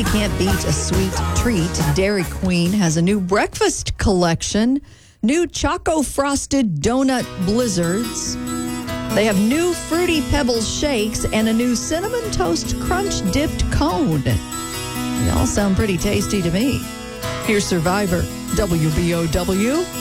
Can't beat a sweet treat. Dairy Queen has a new breakfast collection, new Choco Frosted Donut Blizzards. They have new Fruity Pebbles shakes and a new Cinnamon Toast Crunch dipped cone. They all sound pretty tasty to me. Here's Survivor, WBOW.